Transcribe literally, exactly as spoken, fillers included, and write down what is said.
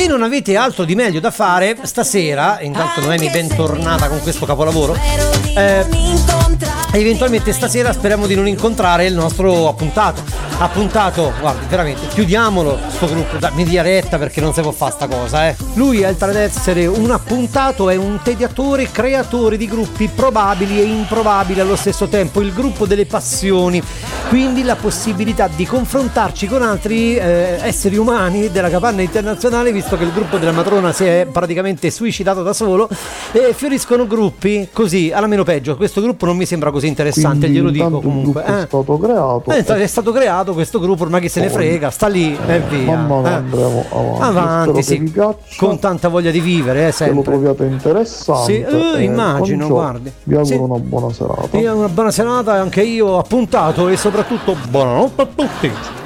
Se non avete altro di meglio da fare stasera, intanto Noemi bentornata con questo capolavoro, eh, eventualmente stasera speriamo di non incontrare il nostro appuntato. Appuntato, guardi, veramente, chiudiamolo sto gruppo, da, mi dia retta perché non si può fare sta cosa, eh. Lui, oltre ad essere un appuntato, è un tediatore, creatore di gruppi probabili e improbabili allo stesso tempo, il gruppo delle passioni, quindi la possibilità di confrontarci con altri eh, esseri umani della capanna internazionale, visto che il gruppo della matrona si è praticamente suicidato da solo, e fioriscono gruppi così, alla meno peggio. Questo gruppo non mi sembra così interessante, quindi glielo dico comunque. Il gruppo eh. è stato creato. Eh, è stato creato questo gruppo, ormai chi se ne frega, sta lì e via. Man mano eh. andremo avanti, avanti sì. vi piaccia, con tanta voglia di vivere, eh, se lo sempre. troviate interessante. Sì, eh, eh, immagino, guardi. Vi auguro sì. una buona serata. Io una buona serata, anche io appuntato, e soprattutto buonanotte a tutti.